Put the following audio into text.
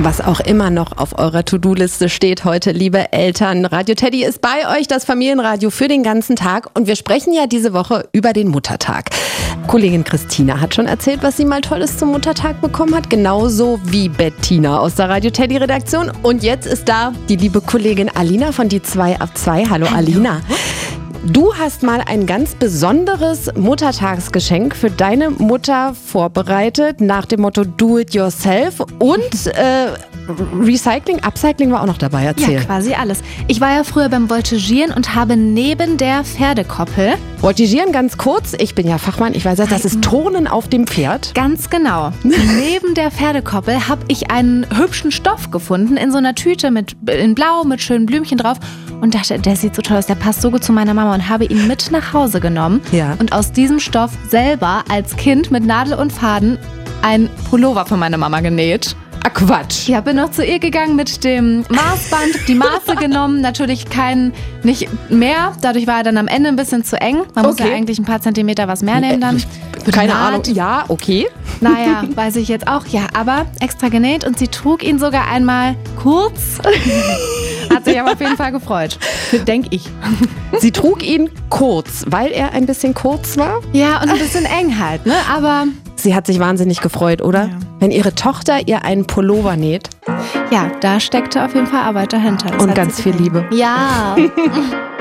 Was auch immer noch auf eurer To-Do-Liste steht heute, liebe Eltern. Radio Teddy ist bei euch, das Familienradio für den ganzen Tag. Und wir sprechen ja diese Woche über den Muttertag. Kollegin Christina hat schon erzählt, was sie mal Tolles zum Muttertag bekommen hat. Genauso wie Bettina aus der Radio Teddy-Redaktion. Und jetzt ist da die liebe Kollegin Alina von die 2 ab 2. Hallo Alina. Du hast mal ein ganz besonderes Muttertagsgeschenk für deine Mutter vorbereitet, nach dem Motto Do it yourself und Recycling, Upcycling war auch noch dabei, erzähl. Ja, quasi alles. Ich war ja früher beim Voltigieren und habe neben der Pferdekoppel... Voltigieren ganz kurz, ich bin ja Fachmann, ich weiß, das ist Turnen auf dem Pferd. Ganz genau. Neben der Pferdekoppel habe ich einen hübschen Stoff gefunden in so einer Tüte in Blau mit schönen Blümchen drauf und dachte, der sieht so toll aus, der passt so gut zu meiner Mama und habe ihn mit nach Hause genommen und aus diesem Stoff selber als Kind mit Nadel und Faden ein Pullover für meine Mama genäht. Ah, Quatsch. Ja, bin noch zu ihr gegangen mit dem Maßband, die Maße genommen, natürlich nicht mehr. Dadurch war er dann am Ende ein bisschen zu eng. Man muss ja eigentlich ein paar Zentimeter was mehr nehmen dann. Keine Ahnung. Ja, okay. Naja, weiß ich jetzt auch. Ja, aber extra genäht und sie trug ihn sogar einmal kurz. Hat sich aber auf jeden Fall gefreut. Denke ich. Sie trug ihn kurz, weil er ein bisschen kurz war? Ja, und ein bisschen eng halt, ne? Aber... Sie hat sich wahnsinnig gefreut, oder? Ja. Wenn ihre Tochter ihr einen Pullover näht. Ja, da steckte auf jeden Fall Arbeit dahinter. Und ganz viel Liebe. Ja.